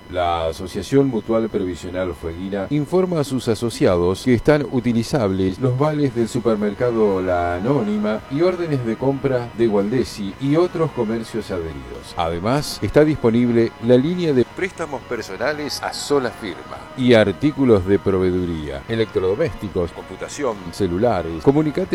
La Asociación Mutual Previsional Fueguina informa a sus asociados que están utilizables los vales del supermercado La Anónima y órdenes de compra de Gualdesi y otros comercios adheridos. Además, está disponible la línea de préstamos personales a sola firma y artículos de proveeduría, electrodomésticos, computación, celulares. Comunicate